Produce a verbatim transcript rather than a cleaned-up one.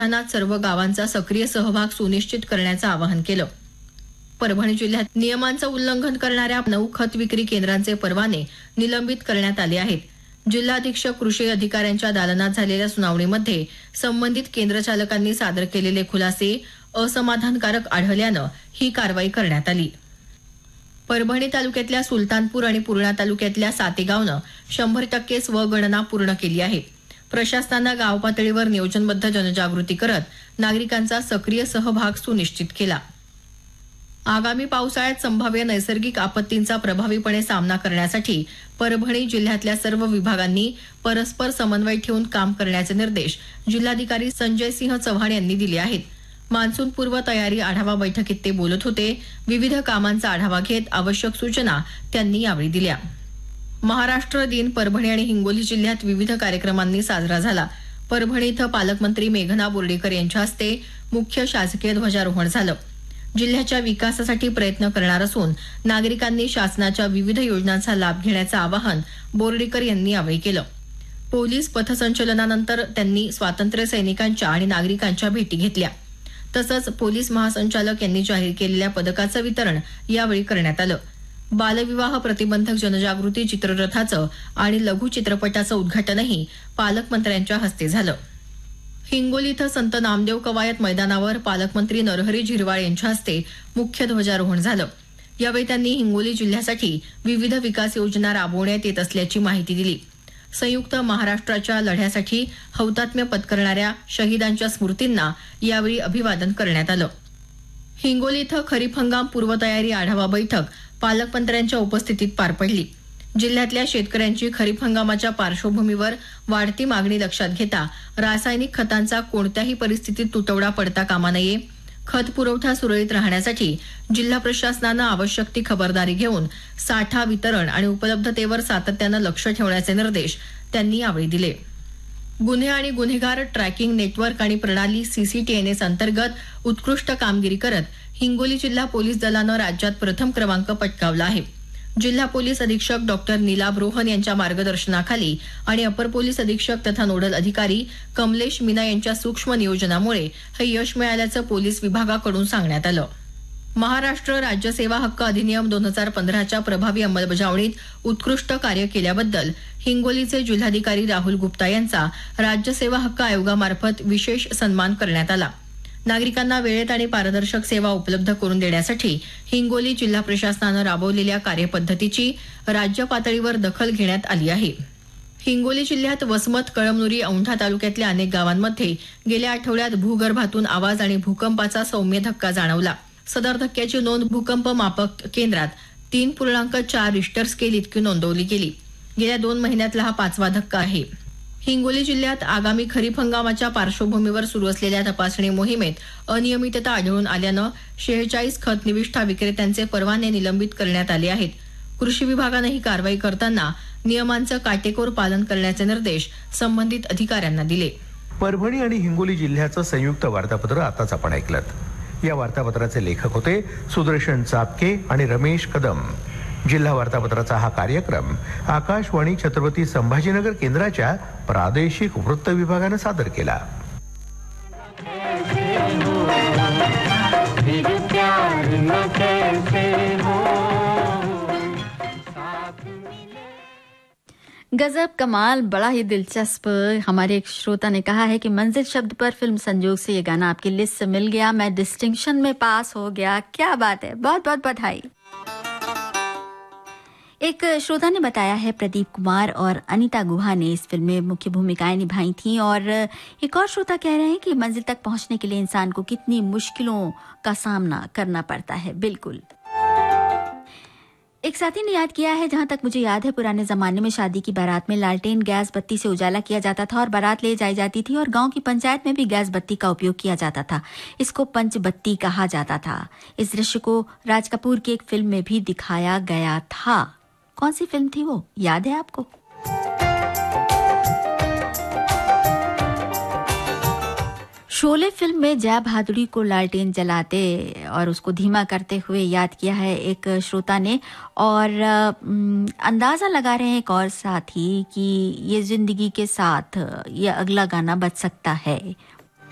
अभियानात सर्व गावांचा सक्रिय सहभाग सुनिश्चित करण्याचं आवाहन केलं. परभणी जिल्ह्यात नियमांचं उल्लंघन करणाऱ्या नऊ खत विक्री केंद्रांचे परवाने निलंबित करण्यात आले आहेत. जिल्हा अधीक्षक कृषी अधिकाऱ्यांच्या दालनात झालेल्या सुनावणीमध्ये संबंधित केंद्रचालकांनी सादर केलेले खुलासे असमाधानकारक आढळल्यानं ही कारवाई करण्यात आली. परभणी तालुक्यातल्या सुलतानपूर आणि पूर्णा तालुक्यातल्या सातेगावनं शंभर टक्के स्वगणना पूर्ण केली आहे. प्रशासनानं गाव पातळीवर नियोजनबद्ध जनजागृती करत नागरिकांचा सक्रिय सहभाग सुनिश्चित केला. आगामी पावसाळ्यात संभाव्य नैसर्गिक आपत्तींचा प्रभावीपणे सामना करण्यासाठी परभणी जिल्ह्यातल्या सर्व विभागांनी परस्पर समन्वय ठेवून काम करण्याचे निर्देश जिल्हाधिकारी संजय सिंह चव्हाण यांनी दिले आहेत. मान्सूनपूर्व तयारी आढावा बैठकीत ते बोलत होते. विविध कामांचा आढावा घेत आवश्यक सूचना त्यांनी यावेळी दिल्या. महाराष्ट्र दिन परभणी आणि हिंगोली जिल्ह्यात विविध कार्यक्रमांनी साजरा झाला. परभणी इथं पालकमंत्री मेघना बोर्डीकर यांच्या हस्ते मुख्य शासकीय ध्वजारोहण झालं. जिल्ह्याच्या विकासासाठी प्रयत्न करणार असून नागरिकांनी शासनाच्या विविध योजनांचा लाभ घेण्याचं आवाहन बोर्डीकर यांनी यावेळी केलं. पोलीस पथसंचलनानंतर त्यांनी स्वातंत्र्य सैनिकांच्या आणि नागरिकांच्या भेटी घेतल्या. तसंच पोलीस महासंचालक यांनी जाहीर केलेल्या पदकाचं वितरण यावेळी करण्यात आलं. बालविवाह प्रतिबंधक जनजागृती चित्ररथाचं आणि लघु चित्रपटाचं उद्घाटनही पालकमंत्र्यांच्या हस्ते झालं. हिंगोली इथं संत नामदेव कवायत मैदानावर पालकमंत्री नरहरी झिरवाळ यांच्या हस्ते मुख्य ध्वजारोहण झालं. यावेळी त्यांनी हिंगोली जिल्ह्यासाठी विविध विकास योजना राबवण्यात येत असल्याची माहिती दिली. संयुक्त महाराष्ट्राच्या लढ्यासाठी हौतात्म्य पत्करणाऱ्या शहीदांच्या स्मृतींना यावेळी अभिवादन करण्यात आलं. हिंगोली इथं खरीप हंगाम पूर्वतयारी आढावा बैठक पालकमंत्र्यांच्या उपस्थितीत पार पडली. जिल्ह्यातल्या शेतकऱ्यांची खरीप हंगामाच्या पार्श्वभूमीवर वाढती मागणी लक्षात घेता रासायनिक खतांचा कोणत्याही परिस्थितीत तुटवडा पडता कामा नये. खत पुरवठा सुरळीत राहण्यासाठी जिल्हा प्रशासनानं आवश्यक ती खबरदारी घेऊन साठा वितरण आणि उपलब्धतेवर सातत्यानं लक्ष ठेवण्याचे निर्देश त्यांनी यावेळी दिले. गुन्हे आणि गुन्हेगार ट्रॅकिंग नेटवर्क आणि प्रणाली सीसीटीएनएस अंतर्गत उत्कृष्ट कामगिरी करत हिंगोली जिल्हा पोलीस दलानं राज्यात प्रथम क्रमांक पटकावला आहे. जिल्हा पोलीस अधीक्षक डॉक्टर नीलाभ रोहन यांच्या मार्गदर्शनाखाली आणि अपर पोलीस अधीक्षक तथा नोडल अधिकारी कमलेश मीना यांच्या सूक्ष्म नियोजनामुळे हे यश मिळाल्याचं पोलीस विभागाकडून सांगण्यात आलं. महाराष्ट्र राज्य सेवा हक्क अधिनियम दोन हजार पंधराच्या प्रभावी अंमलबजावणीत उत्कृष्ट कार्य केल्याबद्दल हिंगोलीचे जिल्हाधिकारी राहुल गुप्ता यांचा राज्य सेवा हक्क आयोगामार्फत विशेष सन्मान करण्यात आला. नागरिकांना वेळेत आणि पारदर्शक सेवा उपलब्ध करून देण्यासाठी हिंगोली जिल्हा प्रशासनानं राबवलेल्या कार्यपद्धतीची राज्य पातळीवर दखल घेण्यात आली आहे. हिंगोली जिल्ह्यात वसमत, कळमनुरी, औंढा तालुक्यातल्या अनेक गावांमध्ये गेल्या आठवड्यात भूगर्भातून आवाज आणि भूकंपाचा सौम्य धक्का जाणवला. सदर धक्क्याची नोंद भूकंप मापक केंद्रात तीन पूर्णांक चार रिश्टर स्केल इतकी नोंदवली गेली. गेल्या दोन महिन्यातला हा पाचवा धक्का आहे. हिंगोली जिल्ह्यात आगामी खरीप हंगामाच्या पार्श्वभूमीवर सुरू असलेल्या तपासणी मोहिमेत अनियमितता आढळून आल्यानं शेहेचाळीस खत निविष्ठा विक्रेत्यांचे परवाने निलंबित करण्यात आले आहेत. कृषी विभागानं ही कारवाई करताना नियमांचं काटेकोर पालन करण्याचे निर्देश संबंधित अधिकाऱ्यांना दिले. परभणी आणि हिंगोली जिल्ह्याचं संयुक्त वार्तापत्र आताच आपण ऐकलं. या वार्तापत्राचे लेखक होते सुदर्शन चापके आणि रमेश कदम. जिल्हा वार्तापत्राचा हा कार्यक्रम आकाशवाणी छत्रपती संभाजीनगर केंद्राच्या प्रादेशिक वृत्त विभागानं सादर केला. गजब, कमाल, बड़ा ही दिलचस्प. हमारे एक श्रोता ने कहा है कि मंजिल शब्द पर फिल्म संजोग से ये गाना आपकी लिस्ट से मिल गया. मैं डिस्टिंक्शन में पास हो गया. क्या बात है, बहुत बहुत बधाई. एक श्रोता ने बताया है प्रदीप कुमार और अनीता गुहा ने इस फिल्म में मुख्य भूमिकाएं निभाई थीं. और एक और श्रोता कह रहे हैं कि मंजिल तक पहुंचने के लिए इंसान को कितनी मुश्किलों का सामना करना पड़ता है. बिल्कुल. एक साथी ने याद किया है, जहां तक मुझे याद है पुराने जमाने में शादी की बारात में लालटेन गैस बत्ती से उजाला किया जाता था और बारात ले जाई जाती थी और गांव की पंचायत में भी गैस बत्ती का उपयोग किया जाता था. इसको पंच बत्ती कहा जाता था. इस दृश्य को राज कपूर की एक फिल्म में भी दिखाया गया था. कौन सी फिल्म थी वो, याद है आपको? शोले फिल्म में जया भादुड़ी को लालटेन जलाते और उसको धीमा करते हुए याद किया है एक श्रोता ने. और अंदाजा लगा रहे हैं एक और साथी कि ये जिंदगी के साथ ये अगला गाना बज सकता है.